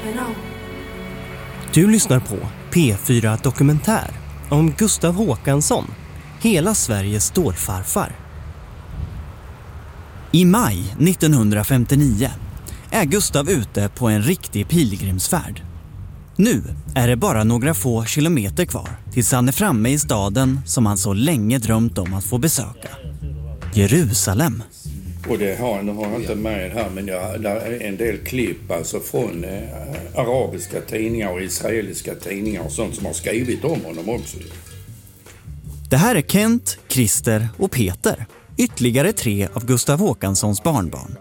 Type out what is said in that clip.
Du lyssnar på P4 Dokumentär om Gustav Håkansson, hela Sveriges stålfarfar. I maj 1959 är Gustav ute på en riktig pilgrimsfärd. Nu är det bara några få kilometer kvar tills han är framme i staden som han så länge drömt om att få besöka. Jerusalem. Och det har jag inte med här, men där är en del klipp alltså från arabiska tidningar och israeliska tidningar och sånt som har skrivit om honom också. Det här är Kent, Christer och Peter, ytterligare 3 av Gustav Håkanssons barnbarn.